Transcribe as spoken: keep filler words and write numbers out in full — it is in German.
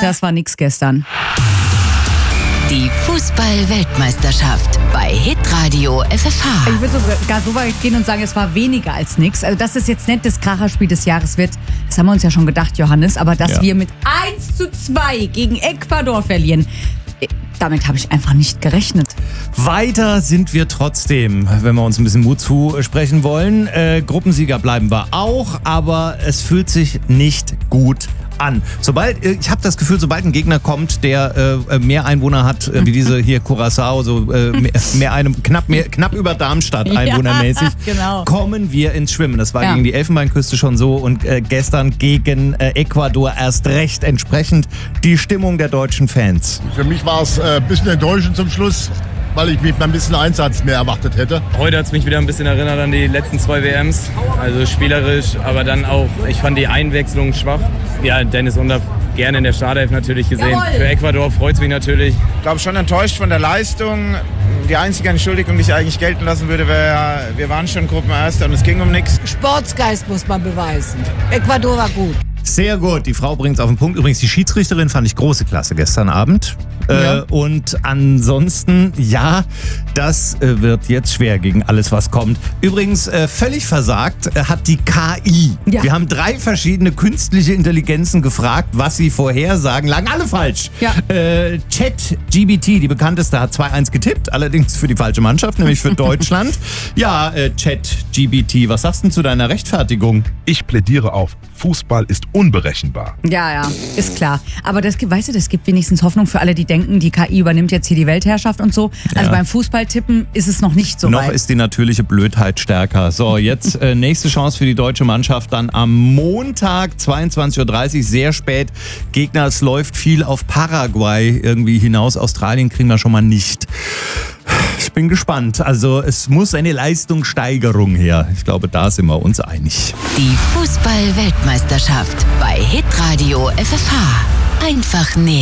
Das war nix gestern. Die Fußball-Weltmeisterschaft bei Hitradio F F H. Ich würde sogar so weit gehen und sagen, es war weniger als nix. Also, dass es jetzt nicht das Kracherspiel des Jahres wird, das haben wir uns ja schon gedacht, Johannes. Aber dass Ja. wir mit eins zu zwei gegen Ecuador verlieren, damit habe ich einfach nicht gerechnet. Weiter sind wir trotzdem, wenn wir uns ein bisschen Mut zusprechen wollen. Äh, Gruppensieger bleiben wir auch, aber es fühlt sich nicht gut an. Sobald, ich habe das Gefühl, sobald ein Gegner kommt, der äh, mehr Einwohner hat, äh, wie diese hier Curaçao, so äh, mehr, mehr einem, knapp, mehr, knapp über Darmstadt einwohnermäßig, Ja, genau. kommen wir ins Schwimmen. Das war Ja. gegen die Elfenbeinküste schon so und äh, gestern gegen äh, Ecuador erst recht entsprechend die Stimmung der deutschen Fans. Für mich war es äh, ein bisschen enttäuschend zum Schluss, weil ich mich ein bisschen Einsatz mehr erwartet hätte. Heute hat es mich wieder ein bisschen erinnert an die letzten zwei W Ms. Also spielerisch, aber dann auch, ich fand die Einwechslung schwach. Ja, Dennis Undaff gerne in der Startelf natürlich gesehen. Jawohl. Für Ecuador freut es mich natürlich. Ich glaube schon enttäuscht von der Leistung. Die einzige Entschuldigung, die ich eigentlich gelten lassen würde, wäre, wir waren schon Gruppenerster und es ging um nichts. Sportsgeist muss man beweisen. Ecuador war gut. Sehr gut, die Frau bringt es auf den Punkt. Übrigens, die Schiedsrichterin fand ich große Klasse gestern Abend. Ja. Äh, und ansonsten, ja, das äh, wird jetzt schwer gegen alles, was kommt. Übrigens, äh, völlig versagt äh, hat die K I. Ja. Wir haben drei verschiedene künstliche Intelligenzen gefragt, was sie vorhersagen. Lagen alle falsch. Ja. Äh, ChatGPT, die bekannteste, hat zwei eins getippt, allerdings für die falsche Mannschaft, nämlich für Deutschland. Ja, äh, ChatGPT, was sagst du denn zu deiner Rechtfertigung? Ich plädiere auf, Fußball ist unberechenbar. Ja, ja, ist klar. Aber das gibt, weißt du, das gibt wenigstens Hoffnung für alle, die denken, die K I übernimmt jetzt hier die Weltherrschaft und so. Also Ja. beim Fußballtippen ist es noch nicht so Noch weit. ist die natürliche Blödheit stärker. So, jetzt äh, nächste Chance für die deutsche Mannschaft dann am Montag, zweiundzwanzig Uhr dreißig, sehr spät. Gegner, es läuft viel auf Paraguay irgendwie hinaus. Australien kriegen wir schon mal nicht. Ich bin gespannt. Also es muss eine Leistungssteigerung her. Ich glaube, da sind wir uns einig. Die Fußball-Weltmeisterschaft bei Hitradio F F H. Einfach näher.